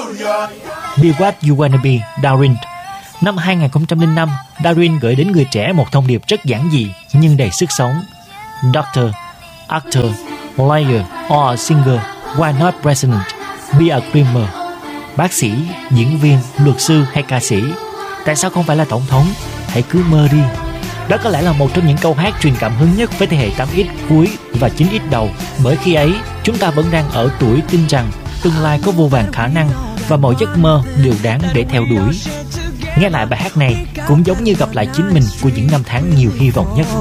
Be What You Wanna Be, Darin. Năm 2005, Darin gửi đến người trẻ một thông điệp rất giản dị nhưng đầy sức sống. Doctor, actor, lawyer or a singer, why not president? Be a dreamer. Bác sĩ, diễn viên, luật sư hay ca sĩ, tại sao không phải là tổng thống? Hãy cứ mơ đi. Đó có lẽ là một trong những câu hát truyền cảm hứng nhất với thế hệ 8X cuối và 9X đầu, bởi khi ấy chúng ta vẫn đang ở tuổi tin rằng tương lai có vô vàn khả năng và mọi giấc mơ đều đáng để theo đuổi. Nghe lại bài hát này cũng giống như gặp lại chính mình của những năm tháng nhiều hy vọng nhất.